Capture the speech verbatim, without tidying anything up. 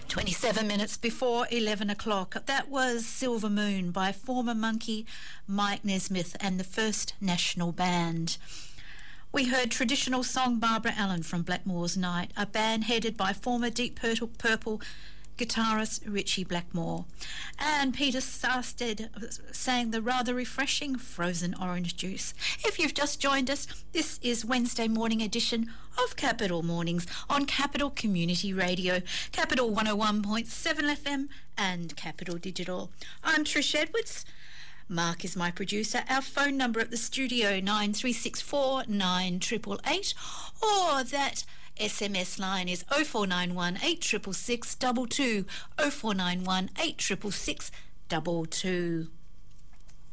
twenty-seven minutes before eleven o'clock. That was Silver Moon by former Monkey Mike Nesmith and the First National Band. We heard traditional song Barbara Allen from Blackmore's Night, a band headed by former Deep Purple, Purple guitarist Richie Blackmore. And Peter Sarstedt sang the rather refreshing Frozen Orange Juice. If you've just joined us, this is Wednesday morning edition of Capital Mornings on Capital Community Radio, Capital one oh one point seven F M and Capital Digital. I'm Trish Edwards. Mark is my producer. Our phone number at the studio, nine three six four nine eight eight eight, or that S M S line is oh four nine one eight six six six two two, oh four nine one eight six six six two two.